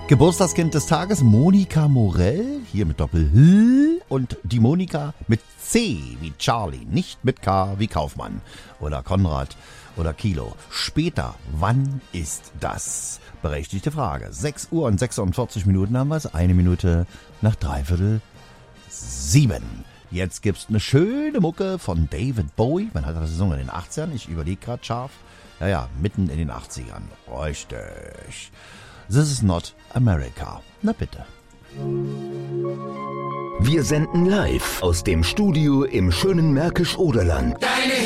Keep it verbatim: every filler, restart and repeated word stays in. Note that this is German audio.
Geburtstagskind des Tages, Monika Morell, hier mit Doppel-H und die Monika mit C wie Charlie, nicht mit K wie Kaufmann oder Konrad oder Kilo. Später, wann ist das? Berechtigte Frage. sechs Uhr und sechsundvierzig Minuten haben wir es, eine Minute nach dreiviertel sieben. Jetzt gibt's eine schöne Mucke von David Bowie. Wann hat er das gesungen? In den achtzigern? Ich überlege gerade scharf. Ja, ja, mitten in den achtzigern. Richtig. This is not America. Na bitte. Wir senden live aus dem Studio im schönen Märkisch-Oderland.